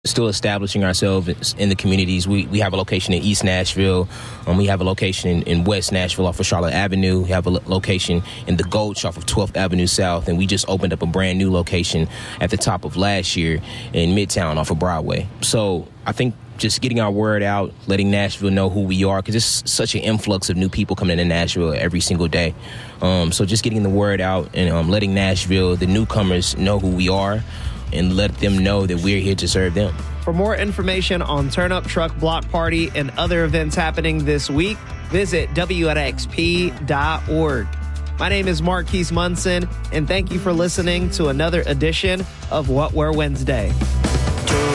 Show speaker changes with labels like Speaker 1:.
Speaker 1: Still establishing ourselves in the communities. We have a location in East Nashville. We have a location in West Nashville off of Charlotte Avenue. We have a location in the Gulch off of 12th Avenue South. And we just opened up a brand new location at the top of last year in Midtown off of Broadway. So I think just getting our word out, letting Nashville know who we are, because it's such an influx of new people coming into Nashville every single day. So just getting the word out and letting Nashville, the newcomers, know who we are, and let them know that we're here to serve them.
Speaker 2: For more information on Turn Up Truck Block Party and other events happening this week, visit WNXP.org. My name is Marquise Munson, and thank you for listening to another edition of What Were Wednesday.